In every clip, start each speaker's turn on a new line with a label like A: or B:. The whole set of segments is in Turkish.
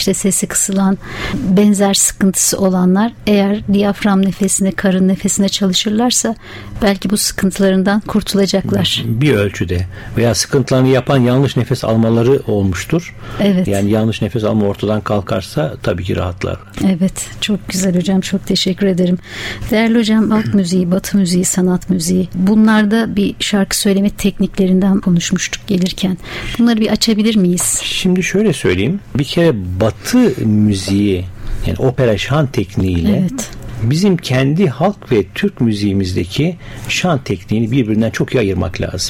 A: işte sesi kısılan, benzer sıkıntısı olanlar eğer diyafram nefesine, karın nefesine çalışırlarsa belki bu sıkıntılarından kurtulacaklar.
B: Bir ölçüde veya sıkıntılarını yapan yanlış nefes almaları olmuştur.
A: Evet.
B: Yani yanlış nefes alma ortadan kalkarsa tabii ki rahatlar.
A: Evet, çok güzel hocam, çok teşekkür ederim. Değerli hocam, halk müziği, batı müziği, sanat müziği, bunlarda bir şarkı söyleme tekniklerinden konuşmuştuk gelirken. Bunları bir açabilir miyiz?
B: Şimdi şöyle söyleyeyim. Bir kere batı müziği, yani opera şan tekniğiyle
A: Evet.
B: bizim kendi halk ve Türk müziğimizdeki şan tekniğini birbirinden çok iyi ayırmak lazım.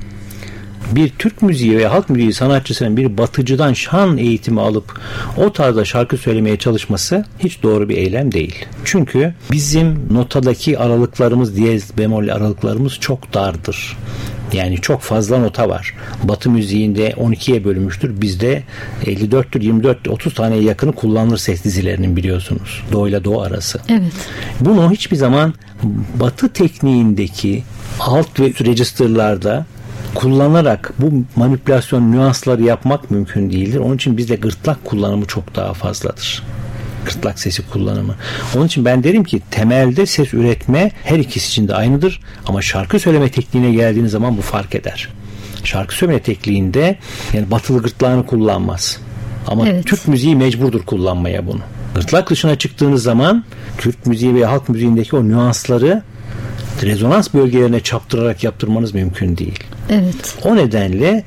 B: Bir Türk müziği ve halk müziği sanatçısının bir batıcıdan şan eğitimi alıp o tarzda şarkı söylemeye çalışması hiç doğru bir eylem değil. Çünkü bizim notadaki aralıklarımız, diyez bemol aralıklarımız çok dardır. Yani çok fazla nota var. Batı müziğinde 12'ye bölünmüştür. Bizde 54'tür, 24, 30 taneye yakını kullanılır ses dizilerinin, biliyorsunuz. Do ile do arası.
A: Evet.
B: Bunu hiçbir zaman batı tekniğindeki alt ve register'larda kullanarak bu manipülasyon nüansları yapmak mümkün değildir. Onun için bizde gırtlak kullanımı çok daha fazladır. Gırtlak sesi kullanımı. Onun için ben derim ki temelde ses üretme her ikisi için de aynıdır. Ama şarkı söyleme tekniğine geldiğiniz zaman bu fark eder. Şarkı söyleme tekniğinde yani batılı gırtlağını kullanmaz. Ama
A: evet.
B: Türk müziği mecburdur kullanmaya bunu. Gırtlak dışına çıktığınız zaman Türk müziği ve halk müziğindeki o nüansları rezonans bölgelerine çaptırarak yaptırmanız mümkün değil.
A: Evet.
B: O nedenle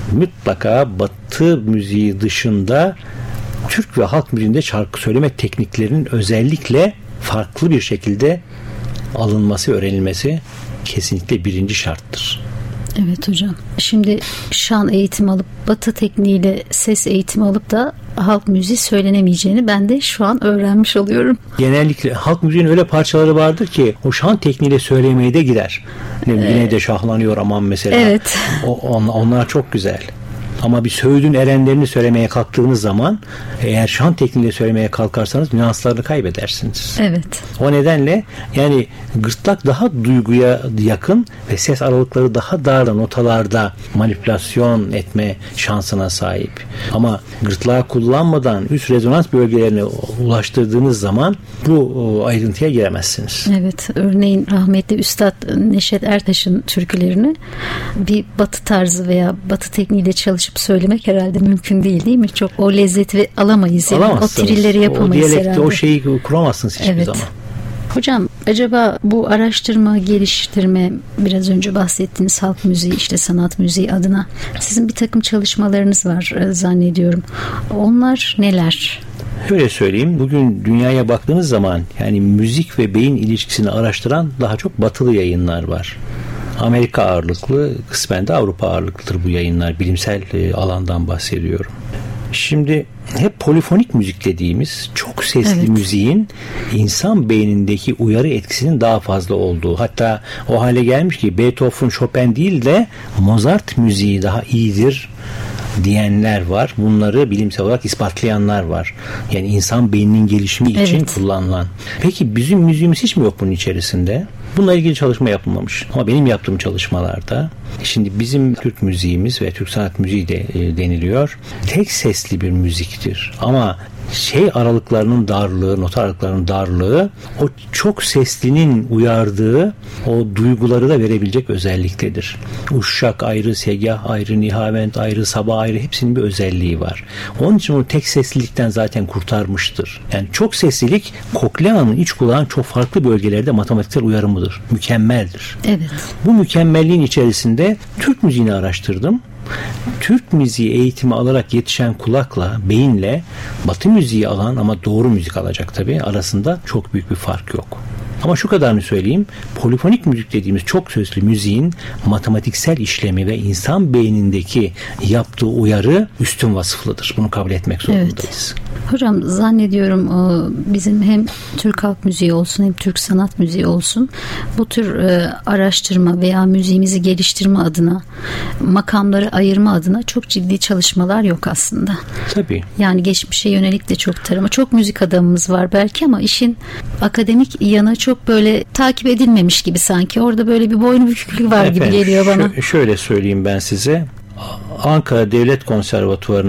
B: mutlaka batı müziği dışında Türk ve halk müziğinde şarkı söyleme tekniklerinin özellikle farklı bir şekilde alınması, öğrenilmesi kesinlikle birinci şarttır.
A: Evet hocam. Şimdi şan eğitimi alıp batı tekniğiyle ses eğitimi alıp da halk müziği söylenemeyeceğini ben de şu an öğrenmiş oluyorum.
B: Genellikle halk müziğinin öyle parçaları vardır ki o şan tekniğiyle söylemeye de gider. Yine de şahlanıyor aman mesela.
A: Evet.
B: Onlar çok güzel. Ama bir söğüdün erenlerini söylemeye kalktığınız zaman eğer şan tekniğiyle söylemeye kalkarsanız nüanslarını kaybedersiniz.
A: Evet.
B: O nedenle yani gırtlak daha duyguya yakın ve ses aralıkları daha dar notalarda manipülasyon etme şansına sahip. Ama gırtlağı kullanmadan üst rezonans bölgelerine ulaştırdığınız zaman bu ayrıntıya giremezsiniz.
A: Evet. Örneğin rahmetli Üstad Neşet Ertaş'ın türkülerini bir batı tarzı veya batı tekniğiyle çalışıp söylemek herhalde mümkün değil mi? Çok o lezzeti alamayız. Yani. O trilleri yapamayız
B: herhalde. O diyalekte o şeyi kuramazsınız hiçbir
A: evet.
B: zaman.
A: Hocam acaba bu araştırma, geliştirme, biraz önce bahsettiğiniz halk müziği, işte sanat müziği adına sizin bir takım çalışmalarınız var zannediyorum. Onlar neler?
B: Şöyle söyleyeyim, bugün dünyaya baktığınız zaman yani müzik ve beyin ilişkisini araştıran daha çok batılı yayınlar var. Amerika ağırlıklı, kısmen de Avrupa ağırlıklıdır bu yayınlar. Bilimsel alandan bahsediyorum. Şimdi hep polifonik müzik dediğimiz çok sesli
A: evet.
B: müziğin insan beynindeki uyarı etkisinin daha fazla olduğu, hatta o hale gelmiş ki Beethoven, Chopin değil de Mozart müziği daha iyidir diyenler var. Bunları bilimsel olarak ispatlayanlar var. Yani insan beyninin gelişimi için
A: evet.
B: kullanılan. Peki bizim müziğimiz hiç mi yok bunun içerisinde? Bununla ilgili çalışma yapılmamış. Ama benim yaptığım çalışmalarda şimdi bizim Türk müziğimiz ve Türk sanat müziği de deniliyor. Tek sesli bir müziktir. Ama aralıklarının darlığı, nota aralıklarının darlığı o çok seslinin uyardığı o duyguları da verebilecek özelliktedir. Uşşak ayrı, segah ayrı, nihavent ayrı, sabah ayrı, hepsinin bir özelliği var. Onun için onu tek seslilikten zaten kurtarmıştır. Yani çok seslilik kokleanın iç kulağın çok farklı bölgelerde matematiksel uyarımıdır. Mükemmeldir.
A: Evet.
B: Bu mükemmelliğin içerisinde Türk müziğini araştırdım. Türk müziği eğitimi alarak yetişen kulakla, beyinle Batı müziği alan ama doğru müzik alacak tabii arasında çok büyük bir fark yok. Ama şu kadarını söyleyeyim, polifonik müzik dediğimiz çok sözlü müziğin matematiksel işlemi ve insan beynindeki yaptığı uyarı üstün vasıflıdır. Bunu kabul etmek zorundayız.
A: Evet. Hocam zannediyorum bizim hem Türk halk müziği olsun hem Türk sanat müziği olsun bu tür araştırma veya müziğimizi geliştirme adına, makamları ayırma adına çok ciddi çalışmalar yok aslında.
B: Tabii.
A: Yani geçmişe yönelik de çok tarama. Çok müzik adamımız var belki ama işin akademik yanı çok böyle takip edilmemiş gibi sanki. Orada böyle bir boynu büküklük var gibi geliyor bana.
B: Şöyle söyleyeyim ben size. Ankara Devlet Konservatuvarı'nın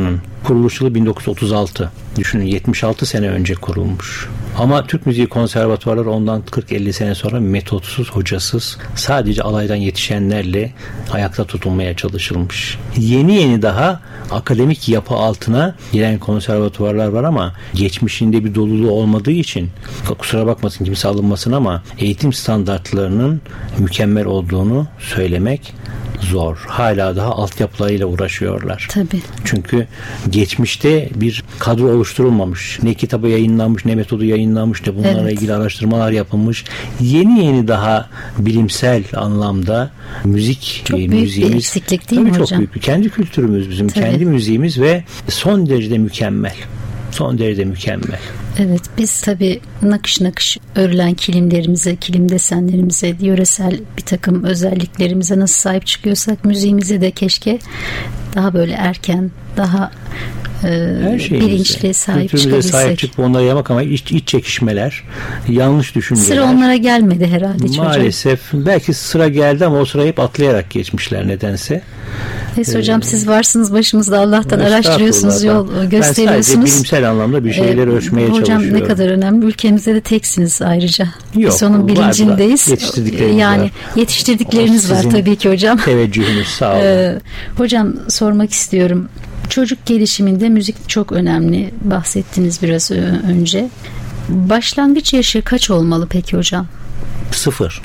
B: Kuruluş yılı 1936. Düşünün 76 sene önce kurulmuş. Ama Türk Müziği Konservatuvarları ondan 40-50 sene sonra metotsuz, hocasız, sadece alaydan yetişenlerle ayakta tutulmaya çalışılmış. Yeni daha akademik yapı altına giren konservatuvarlar var ama geçmişinde bir doluluğu olmadığı için, kusura bakmasın kimse alınmasın ama eğitim standartlarının mükemmel olduğunu söylemek zor. Hala daha altyapılarıyla uğraşıyorlar.
A: Tabii.
B: Çünkü geçmişte bir kadro oluşturulmamış. Ne kitabı yayınlanmış, ne metodu yayınlanmış, ne bunlarla ilgili araştırmalar yapılmış. Yeni daha bilimsel anlamda müzik,
A: çok büyük
B: müziğimiz,
A: bir eksiklik değil mi hocam?
B: Çok büyük. Kendi kültürümüz bizim,
A: tabii,
B: kendi müziğimiz ve son derece mükemmel. Son derece mükemmel.
A: Evet, biz tabii nakış nakış örülen kilimlerimize, kilim desenlerimize, yöresel bir takım özelliklerimize nasıl sahip çıkıyorsak müziğimize de keşke daha böyle erken, daha bilinçli sahip çıkabilsek.
B: Sahip çıkıp onlara yamak ama iç çekişmeler, yanlış düşünceler.
A: Sıra onlara gelmedi herhalde hiç
B: maalesef. Hocam. Belki sıra geldi ama o sırayı hep atlayarak geçmişler nedense.
A: Hocam siz varsınız başımızda, Allah'tan araştırıyorsunuz, yol gösteriyorsunuz.
B: Ben sadece bilimsel anlamda bir şeyleri ölçmeye çalışıyorum.
A: Hocam ne kadar önemli. Ülkemizde de teksiniz ayrıca.
B: Yok,
A: biz onun bilincindeyiz.
B: Yetiştirdikleriniz var.
A: Yetiştirdikleriniz var tabii ki hocam.
B: Teveccühünüz sağ olun.
A: Hocam sormak istiyorum. Çocuk gelişiminde müzik çok önemli. Bahsettiniz biraz önce. Başlangıç yaşı kaç olmalı peki hocam?
B: 0.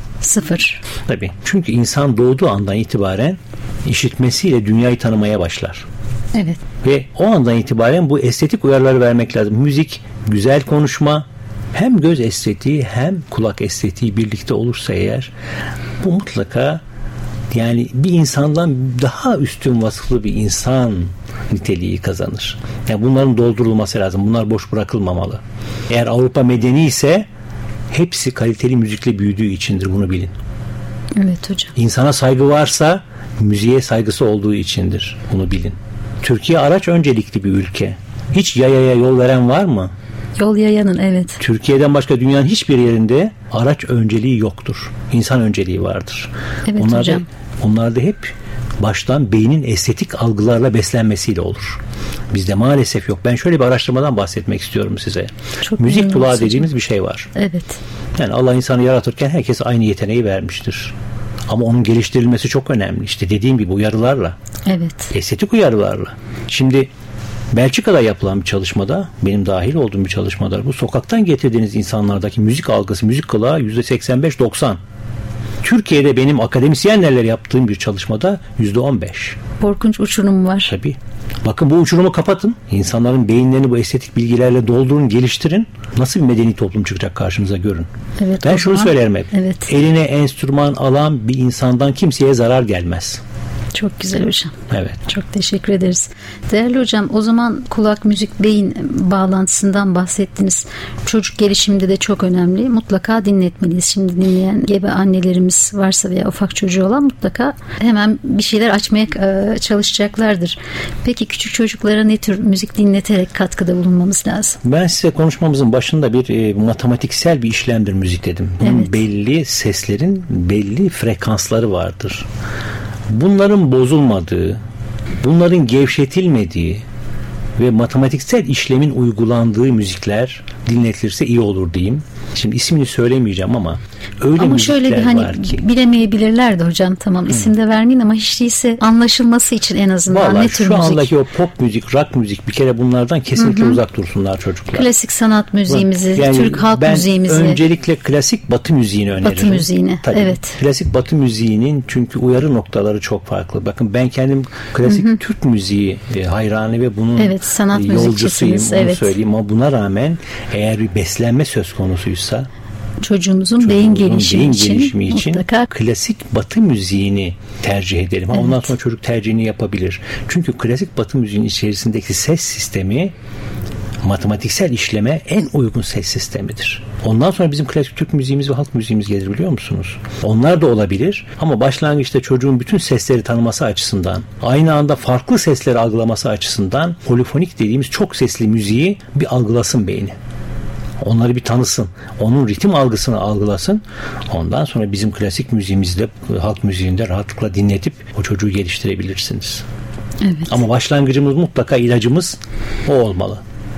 A: Tabii.
B: Çünkü insan doğduğu andan itibaren işitmesiyle dünyayı tanımaya başlar.
A: Evet.
B: Ve o andan itibaren bu estetik uyarıları vermek lazım. Müzik, güzel konuşma, hem göz estetiği hem kulak estetiği birlikte olursa eğer, bu mutlaka yani bir insandan daha üstün vasıflı bir insan niteliği kazanır. Yani bunların doldurulması lazım. Bunlar boş bırakılmamalı. Eğer Avrupa medeni ise hepsi kaliteli müzikle büyüdüğü içindir, bunu bilin.
A: Evet hocam.
B: İnsana saygı varsa müziğe saygısı olduğu içindir, bunu bilin. Türkiye araç öncelikli bir ülke. Hiç yayaya yol veren var mı?
A: Yol yayanın, evet.
B: Türkiye'den başka dünyanın hiçbir yerinde araç önceliği yoktur. İnsan önceliği vardır.
A: Evet hocam.
B: Onlar da hep baştan beynin estetik algılarla beslenmesiyle olur. Bizde maalesef yok. Ben şöyle bir araştırmadan bahsetmek istiyorum size.
A: Çok
B: müzik kulağı dediğimiz bir şey var.
A: Evet.
B: Yani Allah insanı yaratırken herkese aynı yeteneği vermiştir. Ama onun geliştirilmesi çok önemli. İşte dediğim gibi uyarılarla.
A: Evet.
B: Estetik uyarılarla. Şimdi Belçika'da yapılan bir çalışmada, benim dahil olduğum bir çalışmada, bu sokaktan getirdiğiniz insanlardaki müzik algısı, müzik kulağı %85-90. Türkiye'de benim akademisyenlerle yaptığım bir çalışmada %15.
A: Korkunç uçurum var.
B: Tabii. Bakın, bu uçurumu kapatın. İnsanların beyinlerini bu estetik bilgilerle doldurun, geliştirin. Nasıl bir medeni toplum çıkacak karşınıza, görün.
A: Evet,
B: ben şunu söylerim hep.
A: Evet.
B: Eline enstrüman alan bir insandan kimseye zarar gelmez.
A: Çok güzel hocam.
B: Evet.
A: Çok teşekkür ederiz. Değerli hocam, o zaman kulak, müzik, beyin bağlantısından bahsettiniz. Çocuk gelişiminde de çok önemli. Mutlaka dinletmeliyiz. Şimdi dinleyen gebe annelerimiz varsa veya ufak çocuğu olan mutlaka hemen bir şeyler açmaya çalışacaklardır. Peki küçük çocuklara ne tür müzik dinleterek katkıda bulunmamız lazım?
B: Ben size konuşmamızın başında bir matematiksel bir işlemdir müzik dedim. Bunun belli seslerin belli frekansları vardır. Bunların bozulmadığı, bunların gevşetilmediği ve matematiksel işlemin uygulandığı müzikler dinletilirse iyi olur diyeyim. Şimdi ismini söylemeyeceğim ama öyle
A: ama
B: müzikler
A: şöyle bir
B: var ki.
A: Bilemeyebilirler de hocam, tamam isim de vermeyin ama hiç değilse anlaşılması için en azından
B: vallahi
A: ne tür
B: şu
A: müzik?
B: andaki o pop müzik, rock müzik, bir kere bunlardan kesinlikle uzak dursunlar çocuklar.
A: Klasik sanat müziğimizi,
B: yani
A: Türk halk müziğimizi.
B: Ben öncelikle klasik Batı müziğini öneririm.
A: Batı müziğini,
B: tabii,
A: evet.
B: Klasik Batı müziğinin çünkü uyarı noktaları çok farklı. Bakın, ben kendim klasik Türk müziği hayranı ve bunun
A: sanat
B: yolcusuyum, onu
A: evet.
B: söyleyeyim. Ama buna rağmen eğer bir beslenme söz konusuysa,
A: çocuğumuzun beyin gelişimi için mutlaka
B: klasik Batı müziğini tercih edelim. Evet. Ondan sonra çocuk tercihini yapabilir. Çünkü klasik Batı müziğinin içerisindeki ses sistemi matematiksel işleme en uygun ses sistemidir. Ondan sonra bizim klasik Türk müziğimiz ve halk müziğimiz gelir, biliyor musunuz? Onlar da olabilir ama başlangıçta çocuğun bütün sesleri tanıması açısından, aynı anda farklı sesleri algılaması açısından polifonik dediğimiz çok sesli müziği bir algılasın beyni. Onları bir tanısın. Onun ritim algısını algılasın. Ondan sonra bizim klasik müziğimizde, halk müziğinde rahatlıkla dinletip o çocuğu geliştirebilirsiniz.
A: Evet.
B: Ama başlangıcımız mutlaka ilacımız o olmalı.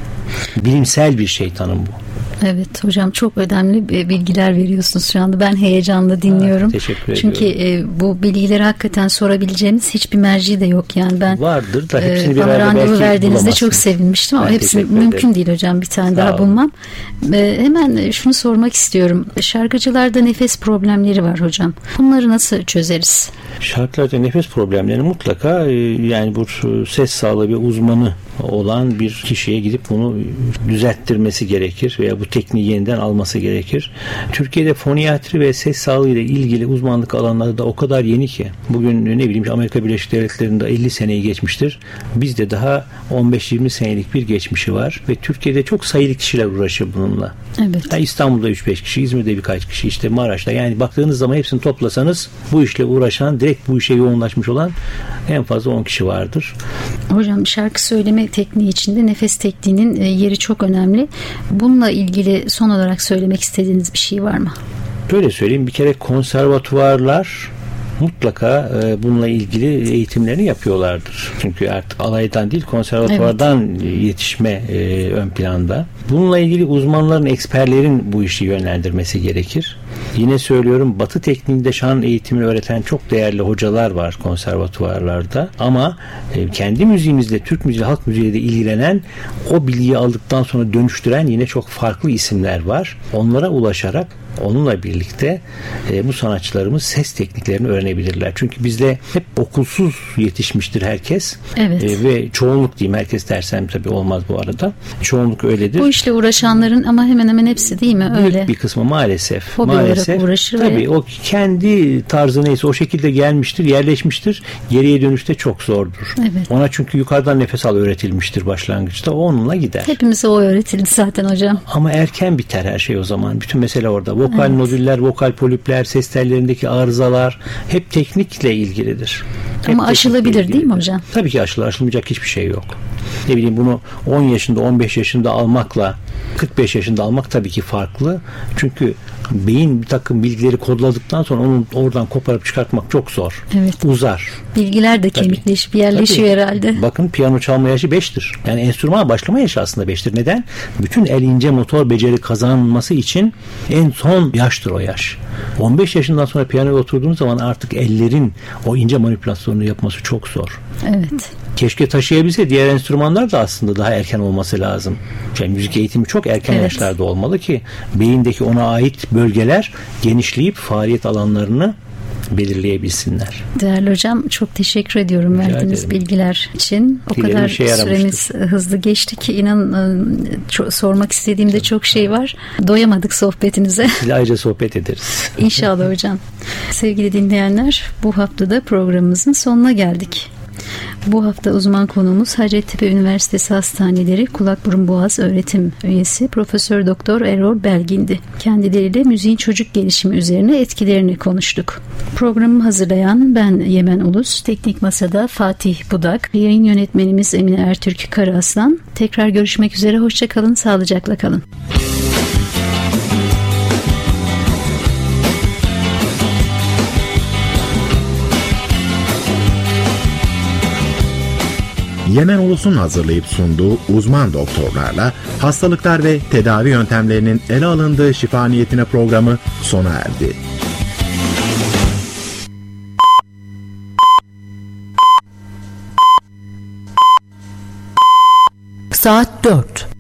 B: Bilimsel bir şey tanım bu.
A: Evet hocam, çok önemli bilgiler veriyorsunuz şu anda. Ben heyecanla dinliyorum.
B: Teşekkür
A: Çünkü
B: ediyorum.
A: Bu bilgileri hakikaten sorabileceğimiz hiçbir merci de yok. Yani ben
B: vardır da hepsini bir
A: bana
B: arada
A: randevu
B: belki
A: verdiğinizde
B: bulamazsın.
A: çok sevinmiştim ama
B: Ben
A: hepsi
B: teşekkür
A: mümkün
B: ederim.
A: değil hocam. Bir tane
B: Sağ
A: daha
B: olun.
A: bulmam. Hemen şunu sormak istiyorum. Şarkıcılarda nefes problemleri var hocam. Bunları nasıl çözeriz?
B: Şarkılarda nefes problemlerini mutlaka yani bu ses sağlığı bir uzmanı olan bir kişiye gidip bunu düzelttirmesi gerekir veya bu tekniği yeniden alması gerekir. Türkiye'de foniyatri ve ses sağlığı ile ilgili uzmanlık alanları da o kadar yeni ki bugün ne bileyim Amerika Birleşik Devletleri'nde 50 seneyi geçmiştir. Bizde daha 15-20 senelik bir geçmişi var ve Türkiye'de çok sayılı kişiler uğraşıyor bununla.
A: Evet.
B: Yani İstanbul'da 3-5 kişi, İzmir'de birkaç kişi, işte Maraş'ta, yani baktığınız zaman hepsini toplasanız bu işle uğraşan, direkt bu işe yoğunlaşmış olan en fazla 10 kişi vardır.
A: Hocam şarkı söyleme tekniği içinde nefes tekniğinin yeri çok önemli. Bununla ilgili son olarak söylemek istediğiniz bir şey var mı?
B: Böyle söyleyeyim, bir kere konservatuvarlar mutlaka bununla ilgili eğitimlerini yapıyorlardır. Çünkü artık alaydan değil, konservatuvardan yetişme ön planda. Bununla ilgili uzmanların, eksperlerin bu işi yönlendirmesi gerekir. Yine söylüyorum, Batı tekniğinde şan eğitimini öğreten çok değerli hocalar var konservatuvarlarda. Ama kendi müziğimizle, Türk müziği, halk müziğiyle de ilgilenen, o bilgiyi aldıktan sonra dönüştüren yine çok farklı isimler var. Onlara ulaşarak onunla birlikte bu sanatçılarımız ses tekniklerini öğrenebilirler. Çünkü bizde hep okulsuz yetişmiştir herkes.
A: Evet.
B: Ve çoğunluk diyeyim, herkes dersem tabii olmaz bu arada. Çoğunluk öyledir.
A: Bu işle uğraşanların ama hemen hemen hepsi değil mi? Öyle.
B: Büyük bir kısmı maalesef.
A: Hobi olarak uğraşır.
B: Tabii o kendi tarzı neyse o şekilde gelmiştir, yerleşmiştir. Geriye dönüşte çok zordur.
A: Evet.
B: Ona çünkü yukarıdan nefes al öğretilmiştir başlangıçta. O onunla gider.
A: Hepimize o öğretildi zaten hocam.
B: Ama erken biter her şey o zaman. Bütün mesele orada. Vokal nodüller, vokal polipler, ses tellerindeki arızalar hep teknikle ilgilidir.
A: Ama aşılabilir değil mi hocam?
B: Tabii ki aşılır. Aşılmayacak hiçbir şey yok. Ne bileyim, bunu 10 yaşında, 15 yaşında almakla 45 yaşında almak tabii ki farklı. Çünkü beyin bir takım bilgileri kodladıktan sonra onu oradan koparıp çıkartmak çok zor.
A: Evet.
B: Uzar.
A: Bilgiler de kemikleşip yerleşiyor herhalde.
B: Bakın, piyano çalma yaşı 5'tir. Yani enstrümana başlama yaşı aslında 5'tir. Neden? Bütün el ince motor beceri kazanması için en son yaştır o yaş. 15 yaşından sonra piyanoya oturduğunuz zaman artık ellerin o ince manipülasyonunu yapması çok zor.
A: Evet.
B: Keşke taşıyabilse, diğer enstrümanlar da aslında daha erken olması lazım. Yani müzik eğitimi çok erken yaşlarda olmalı ki beyindeki ona ait bölgeler genişleyip faaliyet alanlarını belirleyebilsinler.
A: Değerli hocam, çok teşekkür ediyorum verdiğiniz bilgiler için. O
B: Dilerim
A: kadar
B: yaramıştır.
A: süremiz hızlı geçti ki inanın sormak istediğim de çok şey var. Doyamadık sohbetinize.
B: Size ayrıca sohbet ederiz.
A: İnşallah hocam. Sevgili dinleyenler, bu haftada programımızın sonuna geldik. Bu hafta uzman konuğumuz Hacettepe Üniversitesi Hastaneleri Kulak Burun Boğaz Öğretim Üyesi Profesör Doktor Erol Belgin'di. Kendileriyle müziğin çocuk gelişimi üzerine etkilerini konuştuk. Programı hazırlayan ben Yemen Ulus, teknik masada Fatih Budak, yayın yönetmenimiz Emine Ertürk Karaaslan. Tekrar görüşmek üzere, hoşça kalın, sağlıcakla kalın.
C: Yemen Ulus'un hazırlayıp sunduğu uzman doktorlarla hastalıklar ve tedavi yöntemlerinin ele alındığı şifa niyetine programı sona erdi.
D: Saat 4.